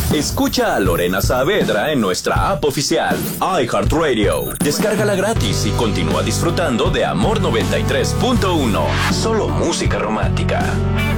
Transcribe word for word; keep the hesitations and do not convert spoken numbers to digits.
Escucha a Lorena Saavedra en nuestra app oficial, iHeartRadio. Descárgala gratis y continúa disfrutando de Amor noventa y tres punto uno. Solo música romántica.